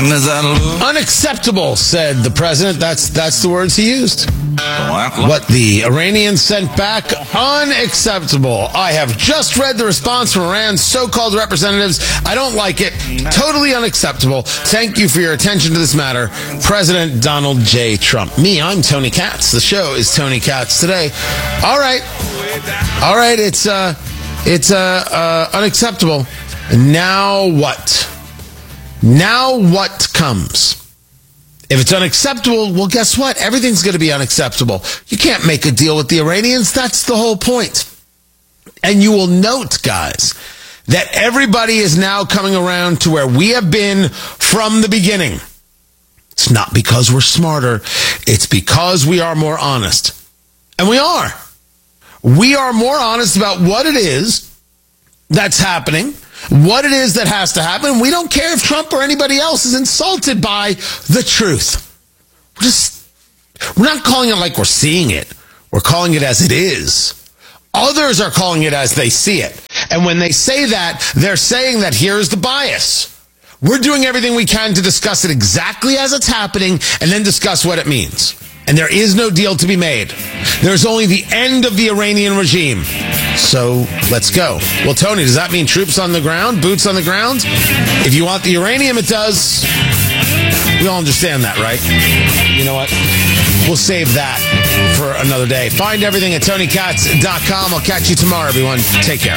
Unacceptable, said the president. That's the words he used. What the Iranians sent back, unacceptable. I have just read the response from Iran's so-called representatives. I don't like it. Totally unacceptable. Thank you for your attention to this matter. President Donald J. Trump. Me, I'm Tony Katz. The show is Tony Katz Today. All right, it's unacceptable. Now what? Now what comes? If it's unacceptable, well, guess what? Everything's going to be unacceptable. You can't make a deal with the Iranians. That's the whole point. And you will note, guys, that everybody is now coming around to where we have been from the beginning. It's not because we're smarter. It's because we are more honest. And we are. We are more honest about what it is that's happening, what it is that has to happen. We don't care if Trump or anybody else is insulted by the truth. We're not calling it like we're seeing it. We're calling it as it is. Others are calling it as they see it. And when they say that, they're saying that here's the bias. We're doing everything we can to discuss it exactly as it's happening and then discuss what it means. And there is no deal to be made. There's only the end of the Iranian regime. So let's go. Well, Tony, does that mean troops on the ground, boots on the ground? If you want the uranium, it does. We all understand that, right? You know what? We'll save that for another day. Find everything at TonyKatz.com. I'll catch you tomorrow, everyone. Take care.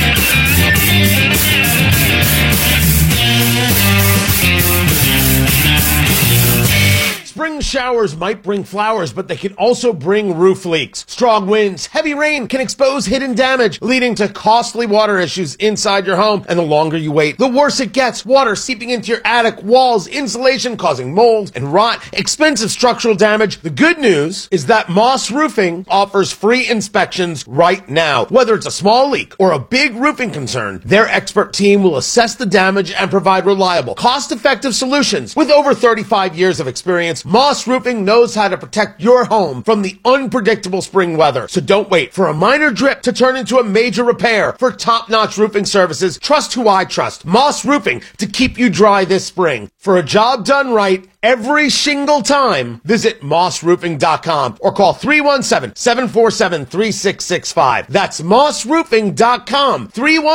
Spring showers might bring flowers, but they can also bring roof leaks. Strong winds, heavy rain can expose hidden damage, leading to costly water issues inside your home. And the longer you wait, the worse it gets. Water seeping into your attic, walls, insulation causing mold and rot, expensive structural damage. The good news is that Moss Roofing offers free inspections right now. Whether it's a small leak or a big roofing concern, their expert team will assess the damage and provide reliable, cost-effective solutions. With over 35 years of experience, Moss Roofing knows how to protect your home from the unpredictable spring weather. So don't wait for a minor drip to turn into a major repair. For top-notch roofing services, trust who I trust. Moss Roofing, to keep you dry this spring. For a job done right, every single time, visit mossroofing.com or call 317-747-3665. That's mossroofing.com,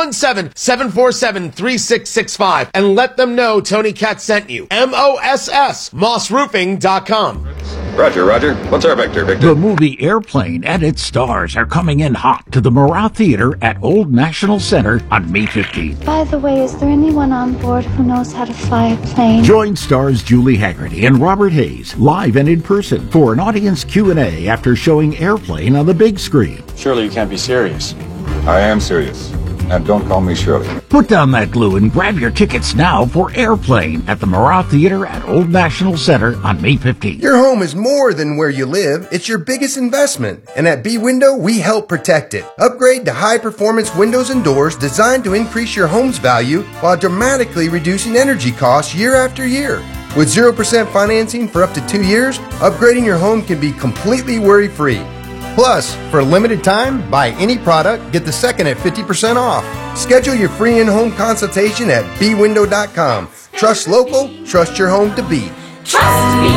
317-747-3665. And let them know Tony Katz sent you. MOSS, mossroofing.com. Roger. What's our vector, Victor? The movie Airplane and its stars are coming in hot to the Murat Theater at Old National Center on May 15th. By the way, is there anyone on board who knows how to fly a plane? Join stars Julie Haggerty and Robert Hayes live and in person for an audience Q&A after showing Airplane on the big screen. Surely you can't be serious. I am serious. And don't call me Shirley. Put down that glue and grab your tickets now for Airplane at the Murat Theater at Old National Center on May 15th. Your home is more than where you live. It's your biggest investment. And at B-Window, we help protect it. Upgrade to high-performance windows and doors designed to increase your home's value while dramatically reducing energy costs year after year. With 0% financing for up to 2 years, upgrading your home can be completely worry-free. Plus, for a limited time, buy any product, get the second at 50% off. Schedule your free in-home consultation at bwindow.com. Trust local, trust your home to be. Trust me!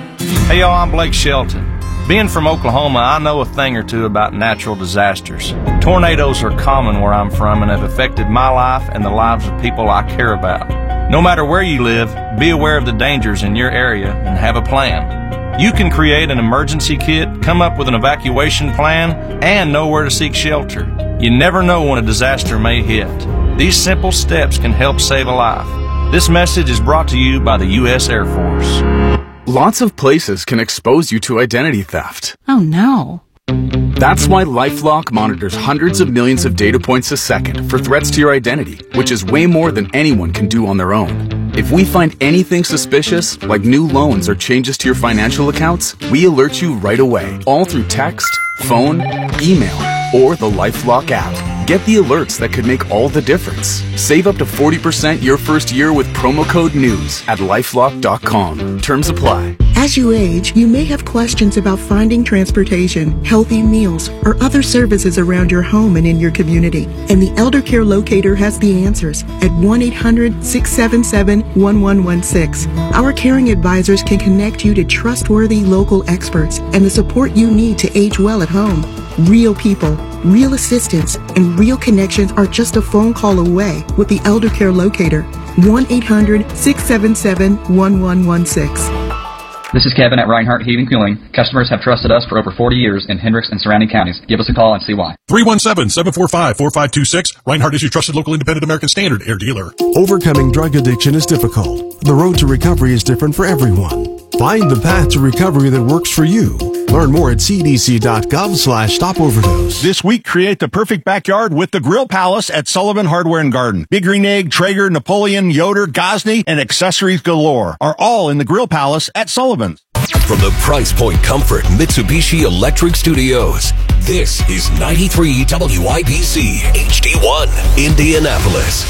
Hey y'all, I'm Blake Shelton. Being from Oklahoma, I know a thing or two about natural disasters. Tornadoes are common where I'm from and have affected my life and the lives of people I care about. No matter where you live, be aware of the dangers in your area and have a plan. You can create an emergency kit, come up with an evacuation plan, and know where to seek shelter. You never know when a disaster may hit. These simple steps can help save a life. This message is brought to you by the U.S. Air Force. Lots of places can expose you to identity theft. Oh no. That's why LifeLock monitors hundreds of millions of data points a second for threats to your identity, which is way more than anyone can do on their own. If we find anything suspicious, like new loans or changes to your financial accounts, we alert you right away, all through text, phone, email, or the LifeLock app. Get the alerts that could make all the difference. Save up to 40% your first year with promo code NEWS at LifeLock.com. Terms apply. As you age, you may have questions about finding transportation, healthy meals, or other services around your home and in your community. And the Elder Care Locator has the answers at 1-800-677-1116. Our caring advisors can connect you to trustworthy local experts and the support you need to age well at home. Real people, real assistance, and real connections are just a phone call away with the Elder Care Locator. 1-800-677-1116. This is Kevin at Reinhardt Heating and Cooling. Customers have trusted us for over 40 years in Hendricks and surrounding counties. Give us a call and see why. 317-745-4526. Reinhardt is your trusted local independent American Standard air dealer. Overcoming drug addiction is difficult. The road to recovery is different for everyone. Find the path to recovery that works for you. Learn more at cdc.gov/stopoverdose. This week, create the perfect backyard with the Grill Palace at Sullivan Hardware and Garden. Big Green Egg, Traeger, Napoleon, Yoder, Gosney, and accessories galore are all in the Grill Palace at Sullivan's. From the Price Point Comfort Mitsubishi Electric Studios, this is 93 WIBC HD1, Indianapolis.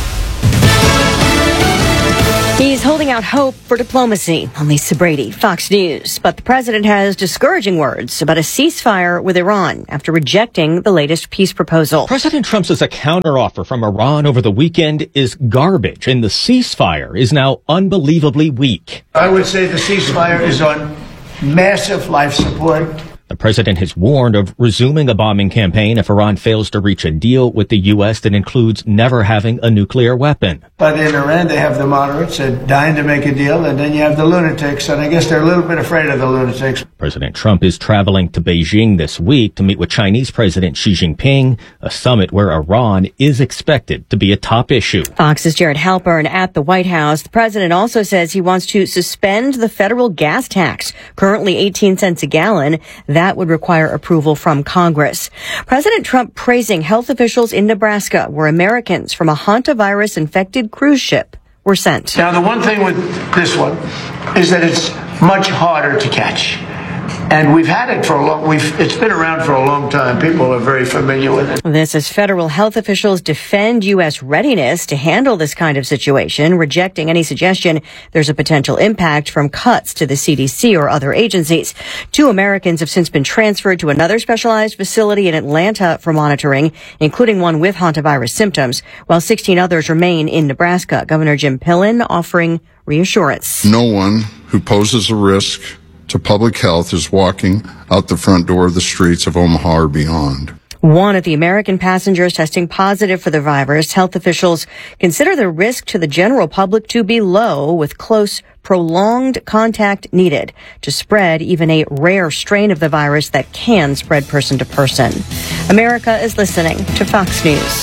He's holding out hope for diplomacy. I'm Lisa Brady, Fox News. But the president has discouraging words about a ceasefire with Iran after rejecting the latest peace proposal. President Trump says a counteroffer from Iran over the weekend is garbage, and the ceasefire is now unbelievably weak. I would say the ceasefire is on massive life support. The president has warned of resuming a bombing campaign if Iran fails to reach a deal with the U.S. that includes never having a nuclear weapon. But in Iran, they have the moderates dying to make a deal, and then you have the lunatics, and I guess they're a little bit afraid of the lunatics. President Trump is traveling to Beijing this week to meet with Chinese President Xi Jinping, a summit where Iran is expected to be a top issue. Fox's Jared Halpern at the White House. The president also says he wants to suspend the federal gas tax, currently 18 cents a gallon. That would require approval from Congress. President Trump praising health officials in Nebraska, where Americans from a hantavirus-infected cruise ship were sent. Now, the one thing with this one is that it's much harder to catch. And we've had it for it's been around for a long time. People are very familiar with it. This as federal health officials defend U.S. readiness to handle this kind of situation, rejecting any suggestion there's a potential impact from cuts to the CDC or other agencies. 2 Americans have since been transferred to another specialized facility in Atlanta for monitoring, including one with hantavirus symptoms, while 16 others remain in Nebraska. Governor Jim Pillen offering reassurance. No one who poses a risk to public health is walking out the front door of the streets of Omaha or beyond. One of the American passengers testing positive for the virus. Health officials consider the risk to the general public to be low, with close, prolonged contact needed to spread even a rare strain of the virus that can spread person to person. America is listening to Fox News.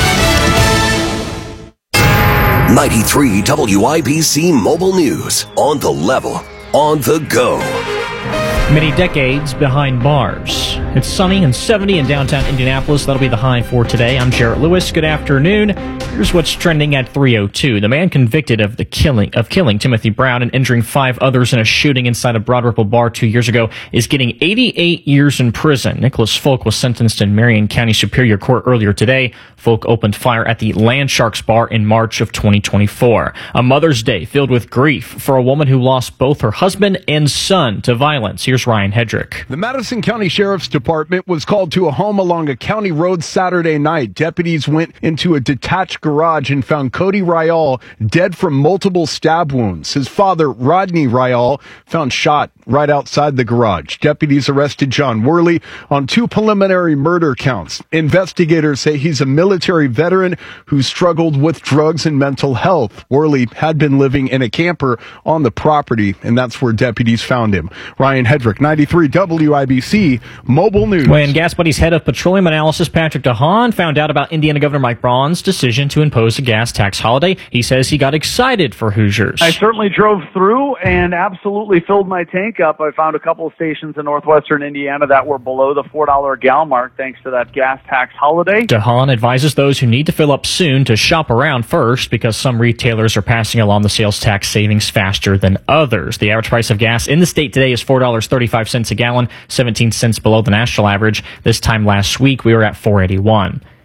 93 WIBC Mobile News, on the level, on the go. Many decades behind bars. It's sunny and 70 in downtown Indianapolis. That'll be the high for today. I'm Jarrett Lewis. Good afternoon. Here's what's trending at 3:02. The man convicted of killing Timothy Brown and injuring 5 others in a shooting inside a Broad Ripple bar 2 years ago is getting 88 years in prison. Nicholas Folk was sentenced in Marion County Superior Court earlier today. Folk opened fire at the Land Sharks bar in March of 2024. A Mother's Day filled with grief for a woman who lost both her husband and son to violence. Here's Ryan Hedrick. The Madison County Sheriff's Department was called to a home along a county road Saturday night. Deputies went into a detached garage and found Cody Ryall dead from multiple stab wounds. His father, Rodney Ryall, found shot right outside the garage. Deputies arrested John Worley on 2 preliminary murder counts. Investigators say he's a military veteran who struggled with drugs and mental health. Worley had been living in a camper on the property, and that's where deputies found him. Ryan Hedrick, 93 WIBC Mobile News. When Gas Buddy's head of petroleum analysis, Patrick DeHaan, found out about Indiana Governor Mike Braun's decision to impose a gas tax holiday, he says he got excited for Hoosiers. I certainly drove through and absolutely filled my tank up. I found a couple of stations in northwestern Indiana that were below the $4 a gallon mark thanks to that gas tax holiday. DeHaan advises those who need to fill up soon to shop around first because some retailers are passing along the sales tax savings faster than others. The average price of gas in the state today is $4.35 a gallon, 17 cents below the national average. This time last week, we were at $4.81.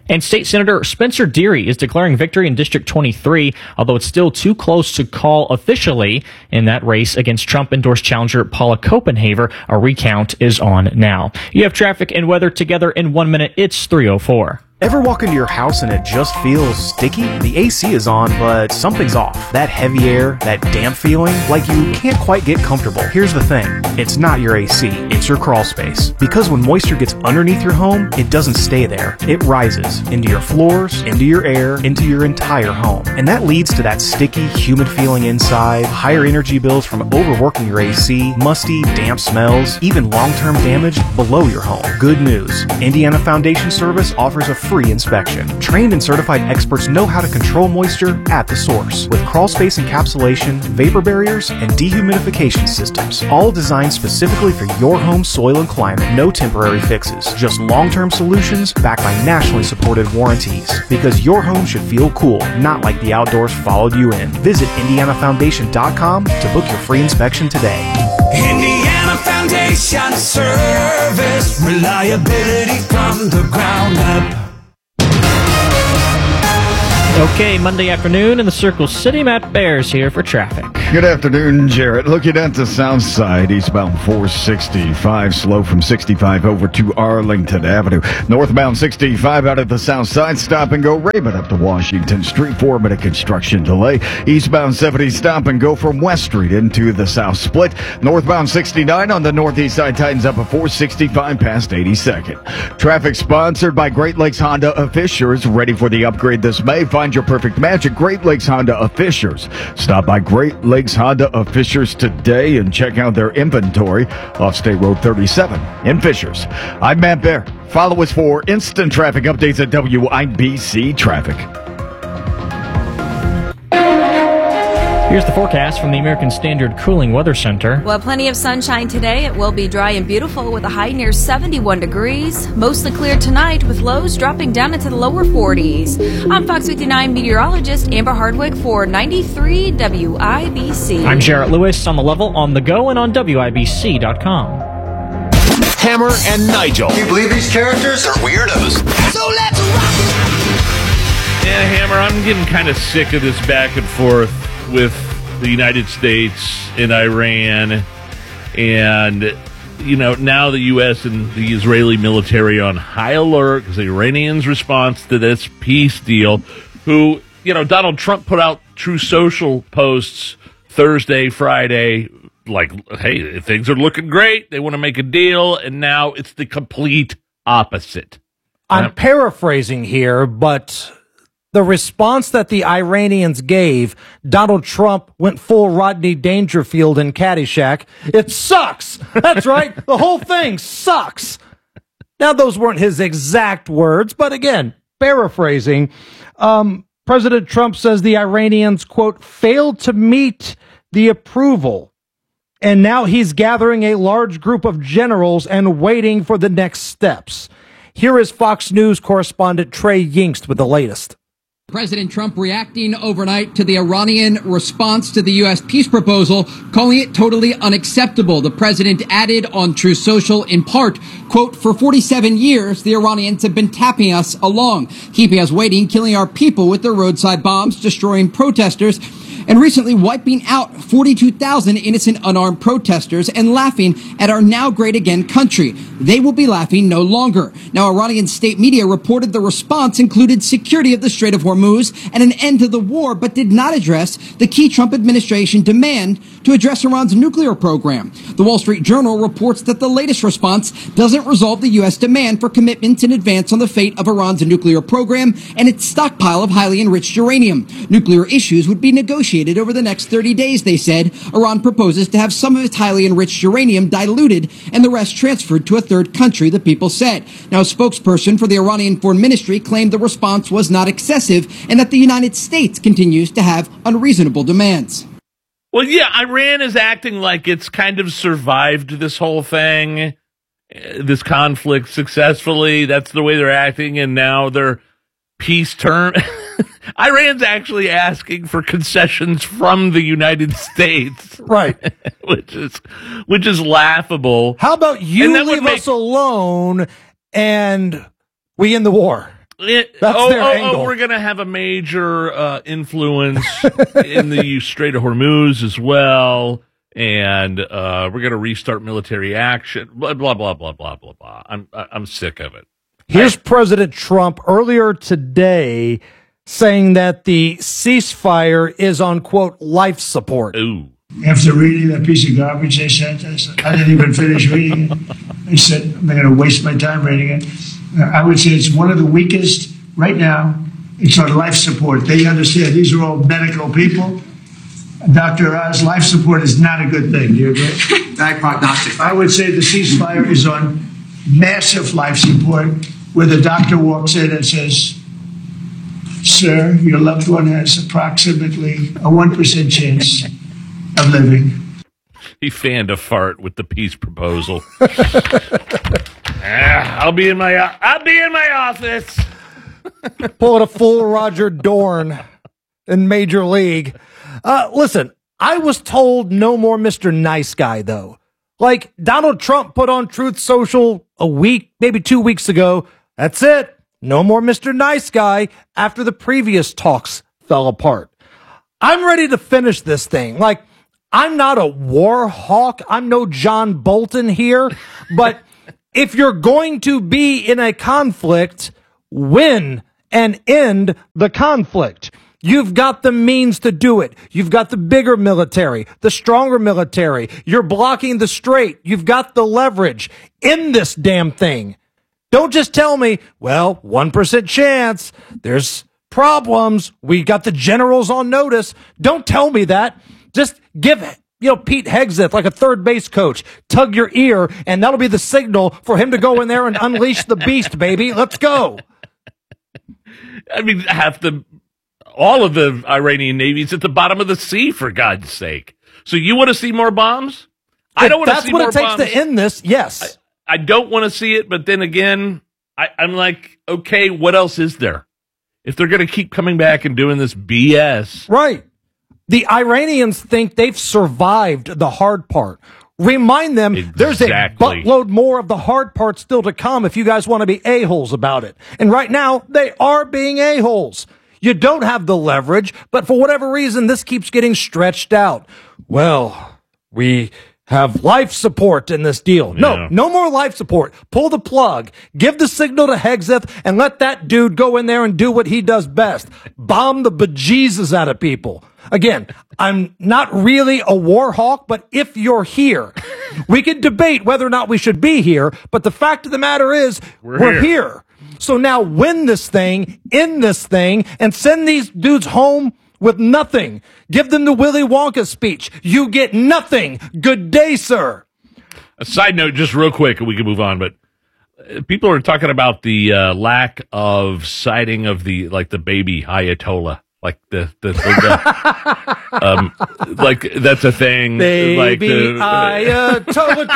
And State Senator Spencer Deary is declaring victory in District 23, although it's still too close to call officially in that race against Trump-endorsed challenger Paula Copenhaver. A recount is on now. You have traffic and weather together in 1 minute. It's 3:04. Ever walk into your house and it just feels sticky? The AC is on, but something's off. That heavy air, that damp feeling, like you can't quite get comfortable. Here's the thing. It's not your AC, it's your crawl space. Because when moisture gets underneath your home, it doesn't stay there. It rises into your floors, into your air, into your entire home. And that leads to that sticky, humid feeling inside, higher energy bills from overworking your AC, musty, damp smells, even long-term damage below your home. Good news. Indiana Foundation Service offers a free inspection. Trained and certified experts know how to control moisture at the source with crawl space encapsulation, vapor barriers, and dehumidification systems, all designed specifically for your home's soil and climate. No temporary fixes, just long-term solutions backed by nationally supported warranties. Because your home should feel cool, not like the outdoors followed you in. Visit IndianaFoundation.com to book your free inspection today. Indiana Foundation Service, reliability from the ground up. Okay, Monday afternoon in the Circle City. Matt Bears here for traffic. Good afternoon, Jarrett. Looking at the south side, eastbound 465, slow from 65 over to Arlington Avenue. Northbound 65 out of the south side, stop and go Raymond up to Washington Street, 4-minute construction delay. Eastbound 70, stop and go from West Street into the south split. Northbound 69 on the northeast side tightens up at 465 past 82nd. Traffic sponsored by Great Lakes Honda of Fishers. Ready for the upgrade this May? Find your perfect match at Great Lakes Honda of Fishers. Stop by Great Lakes Honda of Fishers today and check out their inventory off State Road 37 in Fishers. I'm Matt Bear. Follow us for instant traffic updates at WIBC Traffic. Here's the forecast from the American Standard Cooling Weather Center. Well, plenty of sunshine today. It will be dry and beautiful with a high near 71 degrees. Mostly clear tonight with lows dropping down into the lower 40s. I'm Fox 59 meteorologist Amber Hardwick for 93 WIBC. I'm Jarrett Lewis on the level, on the go, and on WIBC.com. Hammer and Nigel. Can you believe these characters are weirdos? So let's rock! Yeah, Hammer, I'm getting kind of sick of this back and forth with the United States and Iran, and now the U.S. and the Israeli military on high alert because the Iranians' response to this peace deal. Who, Donald Trump put out True Social posts Thursday, Friday, like, hey, things are looking great. They want to make a deal, and now it's the complete opposite. I'm paraphrasing here, but the response that the Iranians gave, Donald Trump went full Rodney Dangerfield in Caddyshack. It sucks. That's right. The whole thing sucks. Now, those weren't his exact words, but again, paraphrasing. President Trump says the Iranians, quote, failed to meet the approval. And now he's gathering a large group of generals and waiting for the next steps. Here is Fox News correspondent Trey Yingst with the latest. President Trump reacting overnight to the Iranian response to the U.S. peace proposal, calling it totally unacceptable. The president added on True Social, in part, quote, for 47 years, the Iranians have been tapping us along, keeping us waiting, killing our people with their roadside bombs, destroying protesters, and recently wiping out 42,000 innocent unarmed protesters and laughing at our now great again country. They will be laughing no longer. Now, Iranian state media reported the response included security of the Strait of Hormuz and an end to the war, but did not address the key Trump administration demand to address Iran's nuclear program. The Wall Street Journal reports that the latest response doesn't resolve the U.S. demand for commitments in advance on the fate of Iran's nuclear program and its stockpile of highly enriched uranium. Nuclear issues would be negotiated over the next 30 days, they said. Iran proposes to have some of its highly enriched uranium diluted and the rest transferred to a third country, the people said. Now, a spokesperson for the Iranian Foreign Ministry claimed the response was not excessive and that the United States continues to have unreasonable demands. Well, yeah, Iran is acting like it's kind of survived this whole thing, this conflict successfully. That's the way they're acting, and now they're peace term. Iran's actually asking for concessions from the United States, right? which is laughable. How about you leave us alone and we end the war? That's their angle. We're going to have a major influence in the Strait of Hormuz as well, and we're going to restart military action. Blah blah blah blah blah blah blah. I'm sick of it. Here's President Trump earlier today saying that the ceasefire is on quote life support. Ooh. After reading that piece of garbage they sent us, I didn't even finish reading it. They said, I'm going to waste my time reading it. I would say it's one of the weakest right now. It's on life support. They understand these are all medical people. Dr. Oz, life support is not a good thing. Do you agree? Bad prognostic. I would say the ceasefire is on massive life support, where the doctor walks in and says, sir, your loved one has approximately a 1% chance of living. He fanned a fart with the peace proposal. I'll be in my office. Pulling a full Roger Dorn in Major League. Listen, I was told no more Mr. Nice Guy, though. Like Donald Trump put on Truth Social a week, maybe 2 weeks ago. That's it. No more Mr. Nice Guy after the previous talks fell apart. I'm ready to finish this thing. Like, I'm not a war hawk. I'm no John Bolton here. But if you're going to be in a conflict, win and end the conflict. You've got the means to do it. You've got the bigger military, the stronger military. You're blocking the strait. You've got the leverage in this damn thing. Don't just tell me, well, 1% chance. There's problems. We got the generals on notice. Don't tell me that. Just give Pete Hegseth, like a third base coach, tug your ear, and that'll be the signal for him to go in there and unleash the beast, baby. Let's go. I mean, all of the Iranian Navy's at the bottom of the sea, for God's sake. So you want to see more bombs? I don't want to see more bombs. That's what it takes to end this, yes. I don't want to see it, but then again, I'm like, okay, what else is there? If they're going to keep coming back and doing this BS. Right. The Iranians think they've survived the hard part. Remind them there's a buttload more of the hard part still to come if you guys want to be a-holes about it. And right now, they are being a-holes. You don't have the leverage, but for whatever reason, this keeps getting stretched out. Well, we have life support in this deal. No more life support. Pull the plug. Give the signal to Hegseth and let that dude go in there and do what he does best. Bomb the bejesus out of people. Again, I'm not really a war hawk, but if you're here, we can debate whether or not we should be here. But the fact of the matter is, we're here. So now win this thing, end this thing, and send these dudes home with nothing. Give them the Willy Wonka speech. You get nothing. Good day, sir. A side note, just real quick, and we can move on, but people are talking about the lack of sighting of the baby Ayatollah. Like like that's a thing. Baby Ayatollah.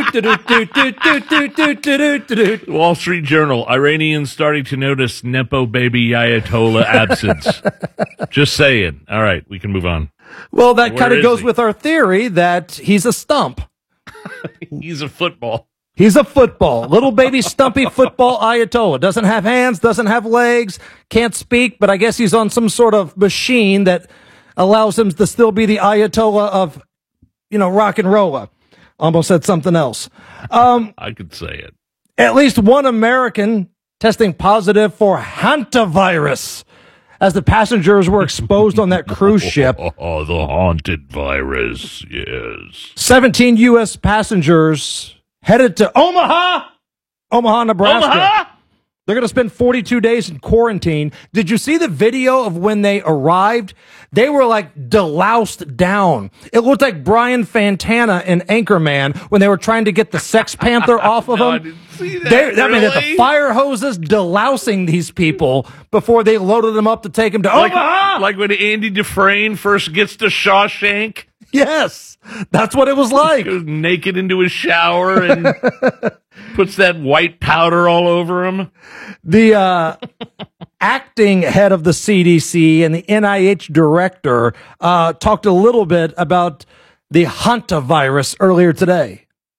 Wall Street Journal: Iranians starting to notice Nepo baby Ayatollah absence. Just saying. All right, we can move on. Well, that kind of goes with our theory that he's a stump. He's a football. He's a football. Little baby stumpy football Ayatollah. Doesn't have hands, doesn't have legs, can't speak, but I guess he's on some sort of machine that allows him to still be the Ayatollah of, rock and rolla. Almost said something else. I could say it. At least one American testing positive for hantavirus as the passengers were exposed on that cruise ship. Oh, the haunted virus, yes. 17 U.S. passengers headed to Omaha, Nebraska. Omaha? They're going to spend 42 days in quarantine. Did you see the video of when they arrived? They were like deloused down. It looked like Brian Fantana in Anchorman when they were trying to get the Sex Panther off of them. I didn't see that. I mean, the fire hoses delousing these people before they loaded them up to take them to Omaha. Like when Andy Dufresne first gets to Shawshank. Yes, that's what it was like. Goes naked into his shower and puts that white powder all over him. The acting head of the CDC and the NIH director talked a little bit about the hantavirus earlier today.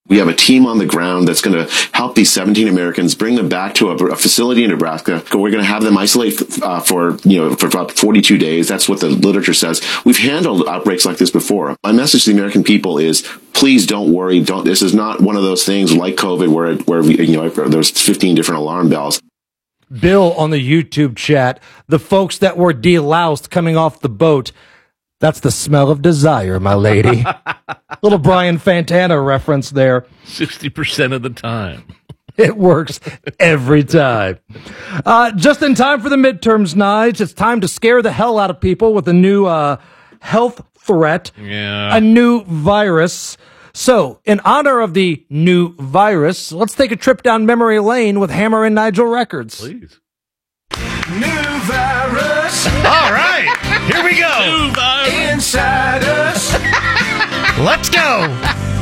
We have a team on the ground that's going to help these 17 Americans, bring them back to a facility in Nebraska. We're going to have them isolate for about 42 days. That's what the literature says. We've handled outbreaks like this before. My message to the American people is, please don't worry. This is not one of those things like COVID where there's 15 different alarm bells. Bill on the YouTube chat, the folks that were deloused coming off the boat. That's the smell of desire, my lady. Little Brian Fantana reference there. 60% of the time. It works every time. Just in time for the midterms, Nige. It's time to scare the hell out of people with a new health threat. Yeah. A new virus. So, in honor of the new virus, let's take a trip down memory lane with Hammer and Nigel Records. Please. New virus. All right, here we go. New virus. Inside us. Let's go.